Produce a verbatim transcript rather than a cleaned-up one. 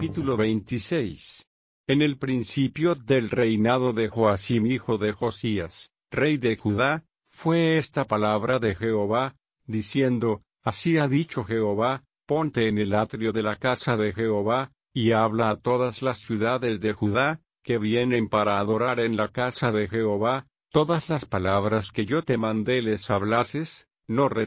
Capítulo veintiséis. En el principio del reinado de Joacim hijo de Josías, rey de Judá, fue esta palabra de Jehová, diciendo: Así ha dicho Jehová, ponte en el atrio de la casa de Jehová, y habla a todas las ciudades de Judá, que vienen para adorar en la casa de Jehová, todas las palabras que yo te mandé les hablases, no